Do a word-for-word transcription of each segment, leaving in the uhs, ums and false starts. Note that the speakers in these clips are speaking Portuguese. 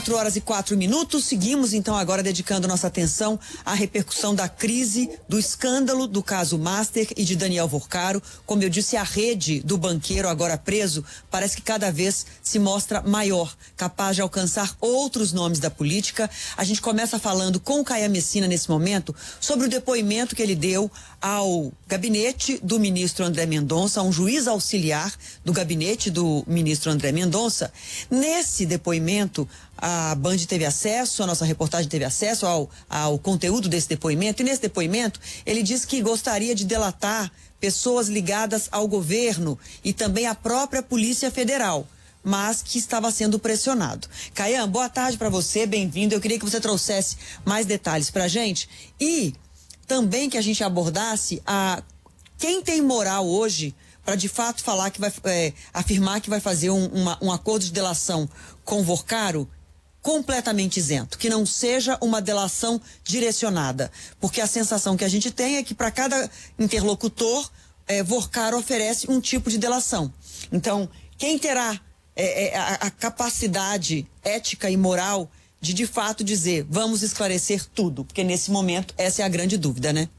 quatro horas e quatro minutos, seguimos então agora dedicando nossa atenção à repercussão da crise, do escândalo do caso Master e de Daniel Vorcaro. Como eu disse, a rede do banqueiro agora preso parece que cada vez se mostra maior, capaz de alcançar outros nomes da política. A gente começa falando com o Caia Messina nesse momento sobre o depoimento que ele deu ao gabinete do ministro André Mendonça, um juiz auxiliar do gabinete do ministro André Mendonça. Nesse depoimento, a Band teve acesso, a nossa reportagem teve acesso ao, ao conteúdo desse depoimento, e nesse depoimento ele diz que gostaria de delatar pessoas ligadas ao governo e também à própria Polícia Federal, mas que estava sendo pressionado. Caian, boa tarde para você, bem-vindo. Eu queria que você trouxesse mais detalhes para a gente e também que a gente abordasse a quem tem moral hoje para de fato falar que vai é, afirmar que vai fazer um, uma, um acordo de delação com Vorcaro completamente isento, que não seja uma delação direcionada, porque a sensação que a gente tem é que para cada interlocutor, é, Vorcaro oferece um tipo de delação. Então, quem terá é, é, a, a capacidade ética e moral de de fato dizer, vamos esclarecer tudo, porque nesse momento essa é a grande dúvida, né?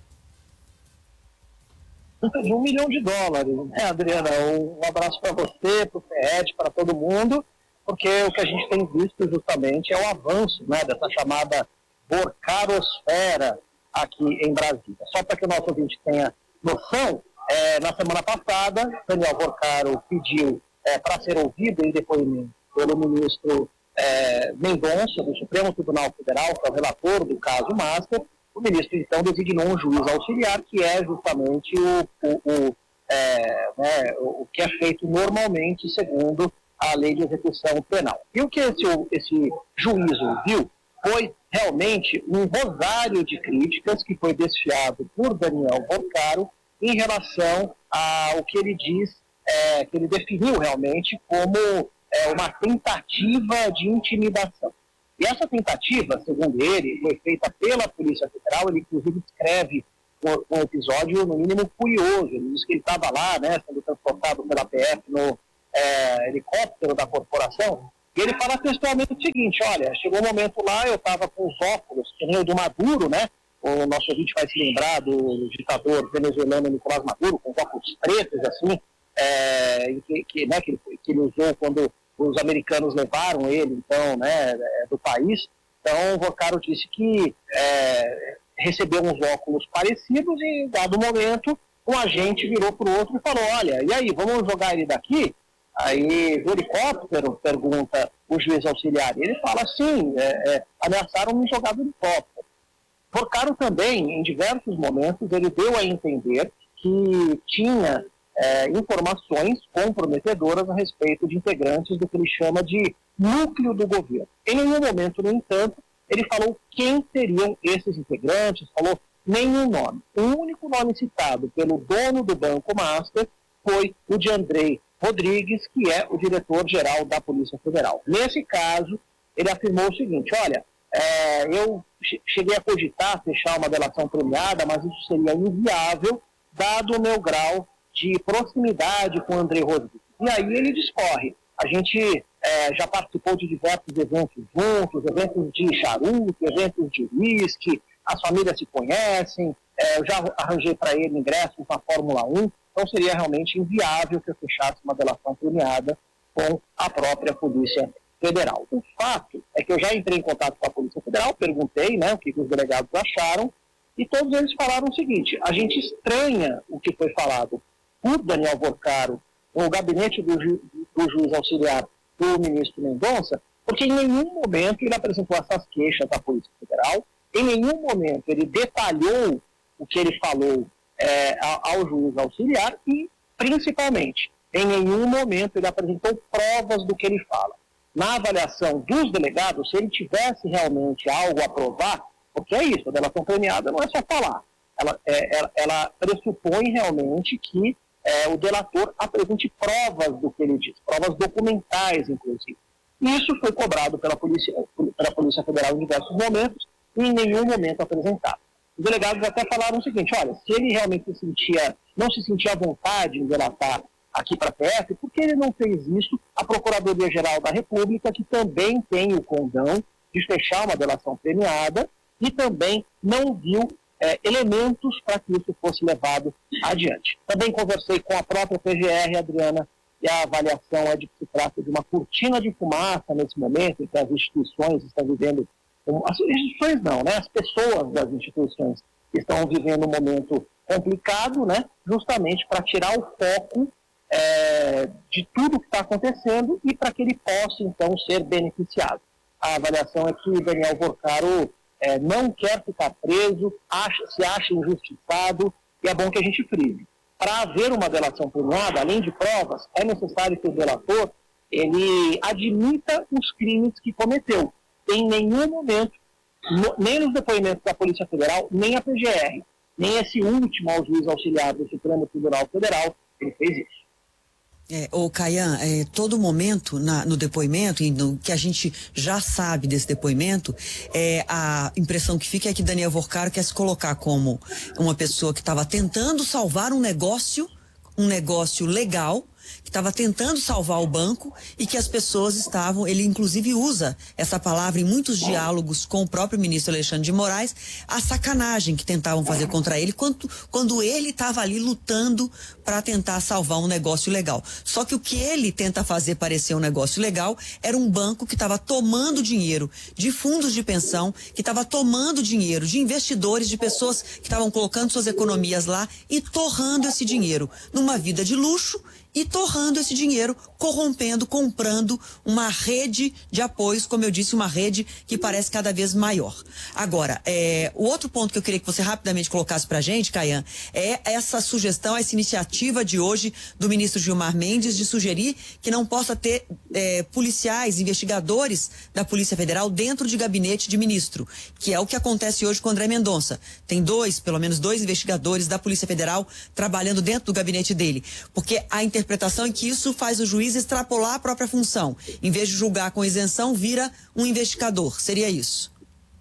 De um milhão de dólares, né, Adriana? Um abraço para você, para o F E D, para todo mundo, porque o que a gente tem visto justamente é o avanço, né, dessa chamada Vorcarosfera aqui em Brasília. Só para que o nosso ouvinte tenha noção, é, na semana passada, Daniel Vorcaro pediu é, para ser ouvido em depoimento pelo ministro é, Mendonça, do Supremo Tribunal Federal, que é o relator do caso Master. O ministro, então, designou um juiz auxiliar, que é justamente o, o, o, é, né, o que é feito normalmente segundo a lei de execução penal. E o que esse, esse juiz ouviu foi realmente um rosário de críticas que foi desfiado por Daniel Vorcaro em relação ao que ele diz, é, que ele definiu realmente como é, uma tentativa de intimidação. E essa tentativa, segundo ele, foi feita pela Polícia Federal. Ele, inclusive, descreve um, um episódio, no mínimo, curioso. Ele diz que ele estava lá, né, sendo transportado pela P F no é, helicóptero da corporação. E ele fala textualmente o seguinte: olha, chegou um momento lá, eu estava com os óculos, que nem o do Maduro, né? O nosso ouvinte vai se lembrar do ditador venezuelano Nicolás Maduro, com os óculos pretos, assim, é, que, que, né, que, que ele usou quando os americanos levaram ele, então, né, do país. Então, o Vorcaro disse que é, recebeu uns óculos parecidos e, em dado momento, um agente virou para o outro e falou: olha, e aí, vamos jogar ele daqui? Aí, do helicóptero, pergunta o juiz auxiliar. Ele fala: sim, é, é, ameaçaram me jogar do helicóptero. Vorcaro também, em diversos momentos, ele deu a entender que tinha É, informações comprometedoras a respeito de integrantes do que ele chama de núcleo do governo. Em nenhum momento, no entanto, ele falou quem seriam esses integrantes, falou nenhum nome. O único nome citado pelo dono do Banco Master foi o de André Rodrigues, que é o diretor-geral da Polícia Federal. Nesse caso, ele afirmou o seguinte: olha, é, eu cheguei a cogitar fechar uma delação premiada, mas isso seria inviável, dado o meu grau de proximidade com o André Rodrigues. E aí ele discorre. A gente é, já participou de diversos eventos juntos, eventos de charuto, eventos de uísque, as famílias se conhecem, é, eu já arranjei para ele ingressos na Fórmula um, então seria realmente inviável que eu fechasse uma delação premiada com a própria Polícia Federal. O fato é que eu já entrei em contato com a Polícia Federal, perguntei, né, o que os delegados acharam, e todos eles falaram o seguinte: a gente estranha o que foi falado por Daniel Vorcaro no gabinete do, ju, do juiz auxiliar do ministro Mendonça, porque em nenhum momento ele apresentou essas queixas à Polícia Federal, em nenhum momento ele detalhou o que ele falou é, ao juiz auxiliar e, principalmente, em nenhum momento ele apresentou provas do que ele fala. Na avaliação dos delegados, se ele tivesse realmente algo a provar, porque é isso, a delação premiada não é só falar, ela, é, ela, ela pressupõe realmente que É, o delator apresente provas do que ele diz, provas documentais, inclusive. Isso foi cobrado pela Polícia, pela Polícia Federal em diversos momentos e em nenhum momento apresentado. Os delegados até falaram o seguinte: olha, se ele realmente se sentia, não se sentia à vontade em delatar aqui para a P F, por que ele não fez isso a Procuradoria-Geral da República, que também tem o condão de fechar uma delação premiada e também não viu é, elementos para que isso fosse levado adiante. Também conversei com a própria P G R, Adriana, e a avaliação é de que se trata de uma cortina de fumaça nesse momento em que as instituições estão vivendo, as instituições não, né? As pessoas das instituições estão vivendo um momento complicado, né? Justamente para tirar o foco é, de tudo que está acontecendo e para que ele possa, então, ser beneficiado. A avaliação é que Daniel Vorcaro é, não quer ficar preso, acha, se acha injustiçado, e é bom que a gente frise. Para haver uma delação premiada, além de provas, é necessário que o delator ele admita os crimes que cometeu. Em nenhum momento, no, nem nos depoimentos da Polícia Federal, nem a P G R, nem esse último ao juiz auxiliar do Supremo Tribunal Federal, ele fez isso. É, ô Caian, é, todo momento na, no depoimento, e no que a gente já sabe desse depoimento, é, a impressão que fica é que Daniel Vorcaro quer se colocar como uma pessoa que estava tentando salvar um negócio, um negócio legal, que estava tentando salvar o banco e que as pessoas estavam, ele inclusive usa essa palavra em muitos diálogos com o próprio ministro Alexandre de Moraes, a sacanagem que tentavam fazer contra ele quando, quando ele estava ali lutando para tentar salvar um negócio legal. Só que o que ele tenta fazer parecer um negócio legal era um banco que estava tomando dinheiro de fundos de pensão, que estava tomando dinheiro de investidores, de pessoas que estavam colocando suas economias lá e torrando esse dinheiro numa vida de luxo e torrando esse dinheiro, corrompendo, comprando uma rede de apoios, como eu disse, uma rede que parece cada vez maior. Agora, é, o outro ponto que eu queria que você rapidamente colocasse pra gente, Caian, é essa sugestão, essa iniciativa de hoje do ministro Gilmar Mendes de sugerir que não possa ter é, policiais, investigadores da Polícia Federal dentro de gabinete de ministro, que é o que acontece hoje com André Mendonça. Tem dois, pelo menos dois investigadores da Polícia Federal trabalhando dentro do gabinete dele, porque a inter interpretação em que isso faz o juiz extrapolar a própria função. Em vez de julgar com isenção, vira um investigador. Seria isso?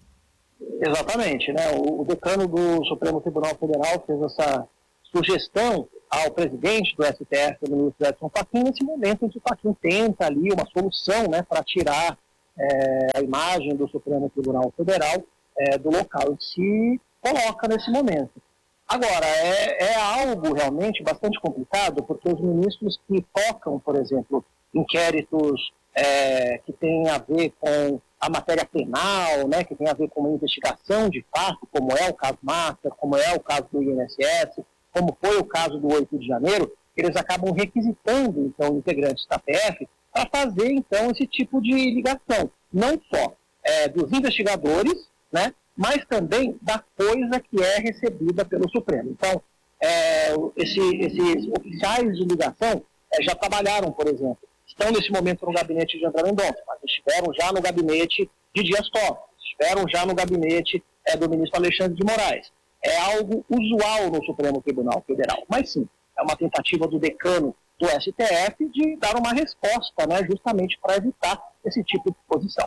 Exatamente, né? O, o decano do Supremo Tribunal Federal fez essa sugestão ao presidente do S T F, o ministro Edson Fachin, nesse momento em que o Fachin tenta ali uma solução, né, para tirar é, a imagem do Supremo Tribunal Federal é, do local. E se coloca nesse momento. Agora, é, é algo realmente bastante complicado, porque os ministros que tocam, por exemplo, inquéritos é, que têm a ver com a matéria penal, né, que tem a ver com uma investigação de fato, como é o caso Master, como é o caso do I N S S, como foi o caso do oito de janeiro, eles acabam requisitando, então, integrantes da P F para fazer, então, esse tipo de ligação. Não só é, dos investigadores, né, mas também da coisa que é recebida pelo Supremo. Então, é, esse, esses oficiais de ligação é, já trabalharam, por exemplo, estão nesse momento no gabinete de André Mendonça, mas estiveram já no gabinete de Dias Toffoli, estiveram já no gabinete é, do ministro Alexandre de Moraes. É algo usual no Supremo Tribunal Federal, mas sim, é uma tentativa do decano do S T F de dar uma resposta, né, justamente para evitar esse tipo de posição.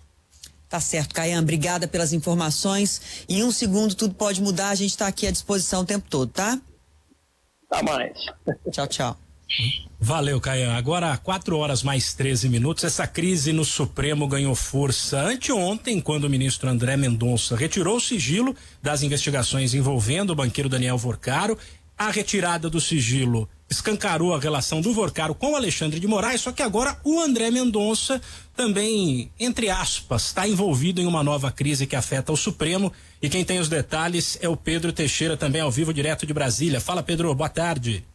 Tá certo, Caian, obrigada pelas informações. Em um segundo tudo pode mudar, a gente está aqui à disposição o tempo todo, tá? Tá mais. Tchau, tchau. Valeu, Caian. Agora, quatro horas mais treze minutos, essa crise no Supremo ganhou força anteontem, quando o ministro André Mendonça retirou o sigilo das investigações envolvendo o banqueiro Daniel Vorcaro. A retirada do sigilo escancarou a relação do Vorcaro com o Alexandre de Moraes, só que agora o André Mendonça também, entre aspas, está envolvido em uma nova crise que afeta o Supremo. E quem tem os detalhes é o Pedro Teixeira, também ao vivo, direto de Brasília. Fala, Pedro, boa tarde.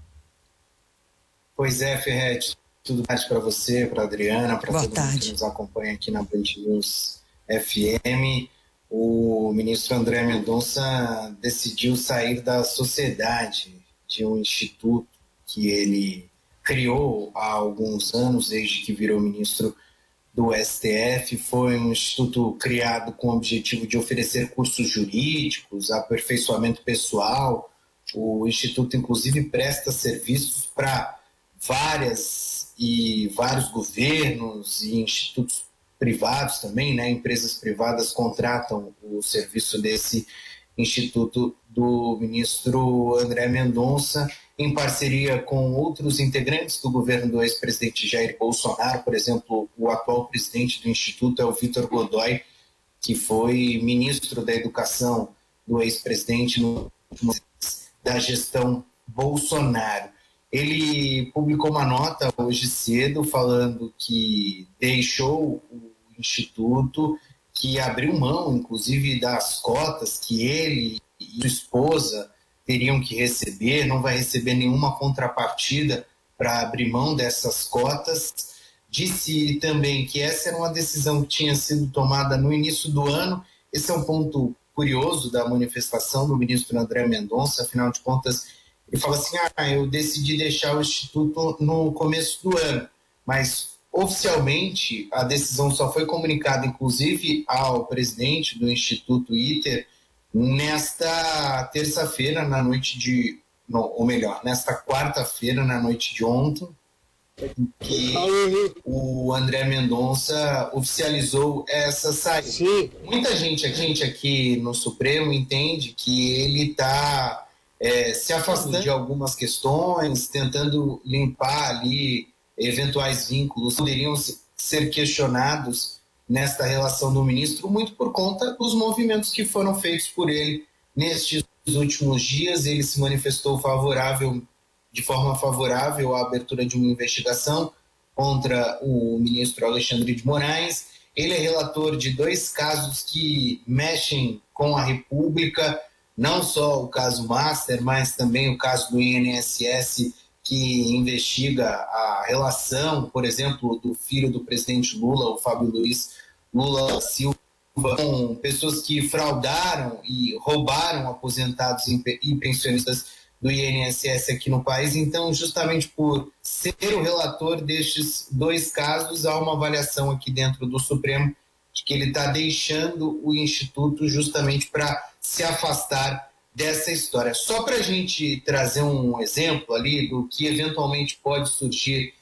Pois é, Ferretti, tudo mais para você, para Adriana, para todo tarde. mundo que nos acompanha aqui na Band News F M. O ministro André Mendonça decidiu sair da sociedade de um instituto que ele criou há alguns anos, desde que virou ministro do S T F. Foi um instituto criado com o objetivo de oferecer cursos jurídicos, aperfeiçoamento pessoal. O instituto, inclusive, presta serviços para várias e vários governos e institutos privados também, né? Empresas privadas contratam o serviço desse instituto do ministro André Mendonça, em parceria com outros integrantes do governo do ex-presidente Jair Bolsonaro. Por exemplo, o atual presidente do instituto é o Vitor Godoy, que foi ministro da Educação do ex-presidente no último da gestão Bolsonaro. Ele publicou uma nota hoje cedo falando que deixou o instituto, que abriu mão, inclusive, das cotas que ele e sua esposa teriam que receber, não vai receber nenhuma contrapartida para abrir mão dessas cotas. Disse também que essa era uma decisão que tinha sido tomada no início do ano. Esse é um ponto curioso da manifestação do ministro André Mendonça. Afinal de contas, ele fala assim, ah, eu decidi deixar o Instituto no começo do ano, mas oficialmente a decisão só foi comunicada, inclusive, ao presidente do Instituto ITER nesta terça-feira, na noite de... Não, ou melhor, nesta quarta-feira, na noite de ontem, que o André Mendonça oficializou essa saída. Sim. Muita gente, a gente aqui no Supremo entende que ele está é, se afastando de algumas questões, tentando limpar ali eventuais vínculos que poderiam ser questionados nesta relação do ministro, muito por conta dos movimentos que foram feitos por ele nestes últimos dias. Ele se manifestou favorável de forma favorável à abertura de uma investigação contra o ministro Alexandre de Moraes. Ele é relator de dois casos que mexem com a República, não só o caso Master, mas também o caso do I N S S, que investiga a relação, por exemplo, do filho do presidente Lula, o Fábio Luiz Lula Silva, com pessoas que fraudaram e roubaram aposentados e pensionistas do I N S S aqui no país. Então, justamente por ser o relator destes dois casos, há uma avaliação aqui dentro do Supremo de que ele está deixando o Instituto justamente para se afastar dessa história. Só para a gente trazer um exemplo ali do que eventualmente pode surgir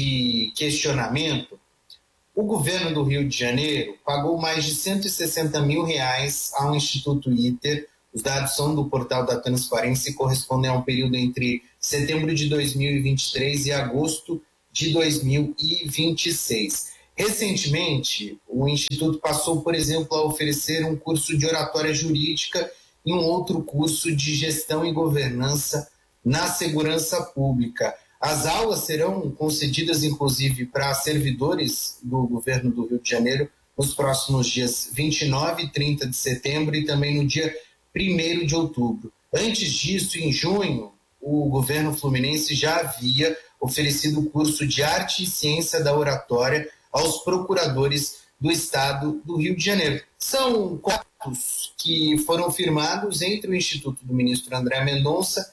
de questionamento, o governo do Rio de Janeiro pagou mais de cento e sessenta mil reais ao Instituto ITER. Os dados são do portal da Transparência e correspondem a um período entre setembro de dois mil e vinte e três e agosto de dois mil e vinte e seis. Recentemente, o Instituto passou, por exemplo, a oferecer um curso de oratória jurídica e um outro curso de gestão e governança na segurança pública. As aulas serão concedidas, inclusive, para servidores do governo do Rio de Janeiro nos próximos dias vinte e nove e trinta de setembro e também no dia primeiro de outubro. Antes disso, em junho, o governo fluminense já havia oferecido o curso de Arte e Ciência da Oratória aos procuradores do estado do Rio de Janeiro. São contratos que foram firmados entre o Instituto do ministro André Mendonça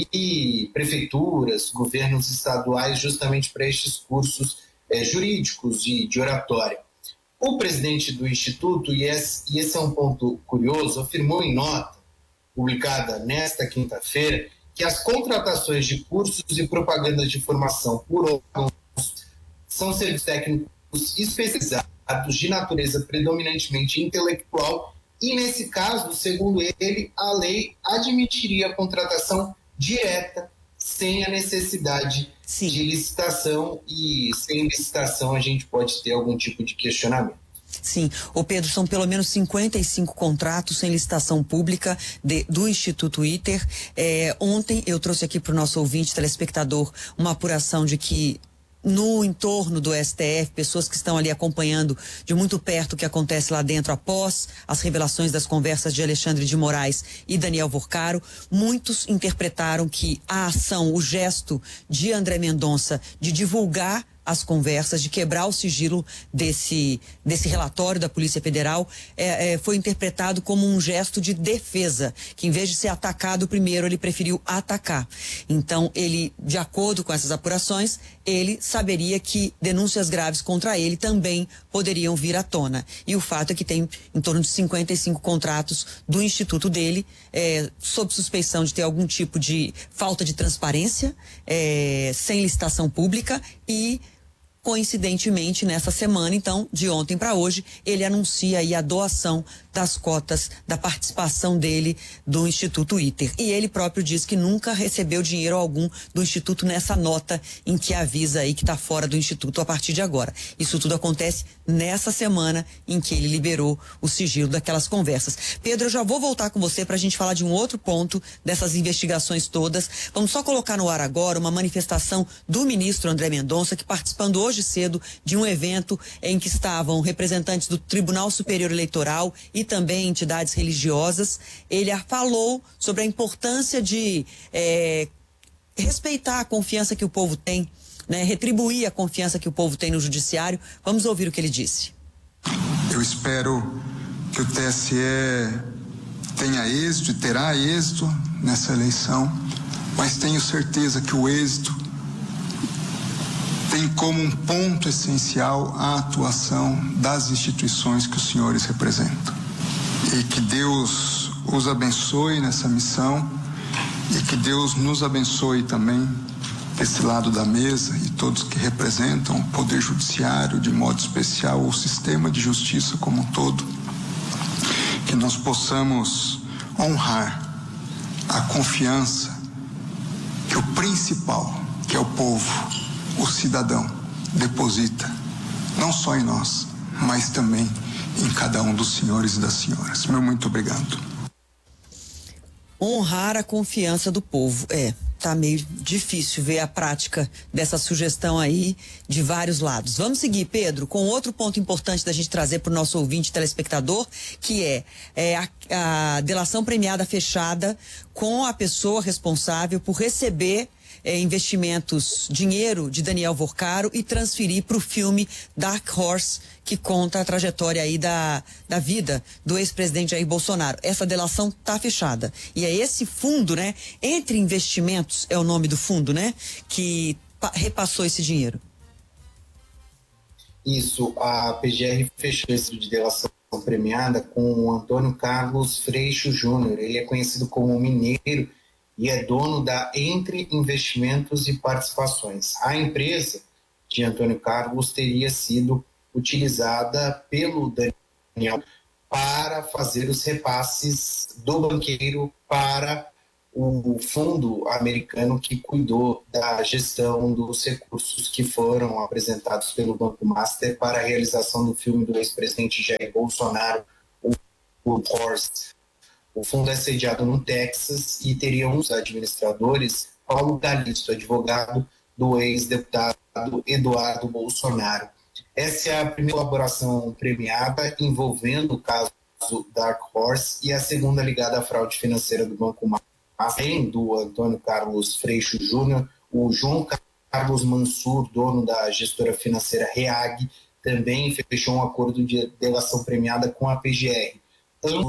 e prefeituras, governos estaduais, justamente para estes cursos eh, jurídicos e de oratória. O presidente do Instituto, e esse, e esse é um ponto curioso, afirmou em nota publicada nesta quinta-feira que as contratações de cursos e propagandas de formação por órgãos são serviços técnicos especializados de natureza predominantemente intelectual e, nesse caso, segundo ele, a lei admitiria a contratação direta sem a necessidade Sim. de licitação, e sem licitação a gente pode ter algum tipo de questionamento. Sim, o Pedro, são pelo menos cinquenta e cinco contratos sem licitação pública de, do Instituto ITER. É, ontem eu trouxe aqui para o nosso ouvinte, telespectador, uma apuração de que no entorno do S T F, pessoas que estão ali acompanhando de muito perto o que acontece lá dentro após as revelações das conversas de Alexandre de Moraes e Daniel Vorcaro, muitos interpretaram que a ação, o gesto de André Mendonça de divulgar as conversas, de quebrar o sigilo desse, desse relatório da Polícia Federal, é, é, foi interpretado como um gesto de defesa, que em vez de ser atacado primeiro, ele preferiu atacar. Então, ele, de acordo com essas apurações, ele saberia que denúncias graves contra ele também poderiam vir à tona. E o fato é que tem em torno de cinquenta e cinco contratos do instituto dele, é, sob suspeição de ter algum tipo de falta de transparência, é, sem licitação pública e coincidentemente, nessa semana, então, de ontem para hoje, ele anuncia aí a doação das cotas da participação dele do Instituto ITER. E ele próprio diz que nunca recebeu dinheiro algum do Instituto nessa nota em que avisa aí que está fora do Instituto a partir de agora. Isso tudo acontece nessa semana em que ele liberou o sigilo daquelas conversas. Pedro, eu já vou voltar com você para a gente falar de um outro ponto dessas investigações todas. Vamos só colocar no ar agora uma manifestação do ministro André Mendonça, que participando hoje cedo de um evento em que estavam representantes do Tribunal Superior Eleitoral e também entidades religiosas. Ele falou sobre a importância de é, respeitar a confiança que o povo tem, né, retribuir a confiança que o povo tem no judiciário. Vamos ouvir o que ele disse. Eu espero que o T S E tenha êxito e terá êxito nessa eleição, mas tenho certeza que o êxito tem como um ponto essencial a atuação das instituições que os senhores representam. E que Deus os abençoe nessa missão e que Deus nos abençoe também desse lado da mesa e todos que representam o Poder Judiciário, de modo especial o sistema de justiça como um todo, que nós possamos honrar a confiança que o principal, que é o povo, o cidadão, deposita, não só em nós, mas também em cada um dos senhores e das senhoras. Meu muito obrigado. Honrar a confiança do povo. É, tá meio difícil ver a prática dessa sugestão aí de vários lados. Vamos seguir, Pedro, com outro ponto importante da gente trazer para o nosso ouvinte telespectador, que é, é a, a delação premiada fechada com a pessoa responsável por receber É, investimentos, dinheiro de Daniel Vorcaro e transferir para o filme Dark Horse, que conta a trajetória aí da, da vida do ex-presidente Jair Bolsonaro. Essa delação tá fechada. E é esse fundo, né? Entre Investimentos é o nome do fundo, né? Que repassou esse dinheiro. Isso, a P G R fechou esse de delação premiada com o Antônio Carlos Freixo Júnior. Ele é conhecido como Mineiro e é dono da Entre Investimentos e Participações. A empresa de Antônio Carlos teria sido utilizada pelo Daniel para fazer os repasses do banqueiro para o fundo americano que cuidou da gestão dos recursos que foram apresentados pelo Banco Master para a realização do filme do ex-presidente Jair Bolsonaro, o Horse. O fundo é sediado no Texas e teria um dos administradores, Paulo Galisto, advogado do ex-deputado Eduardo Bolsonaro. Essa é a primeira colaboração premiada envolvendo o caso Dark Horse e a segunda ligada à fraude financeira do Banco Master, além do Antônio Carlos Freixo Júnior, o João Carlos Mansur, dono da gestora financeira REAG, também fechou um acordo de delação premiada com a P G R. Ambos